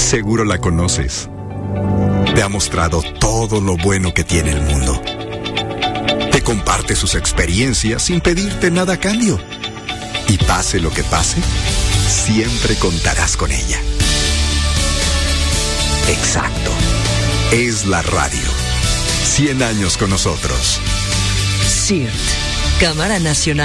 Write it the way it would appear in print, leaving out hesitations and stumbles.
Seguro la conoces. Te ha mostrado todo lo bueno que tiene el mundo. Te comparte sus experiencias sin pedirte nada a cambio. Y pase lo que pase, siempre contarás con ella. Exacto. Es la radio. 100 años con nosotros. CIRT, Cámara Nacional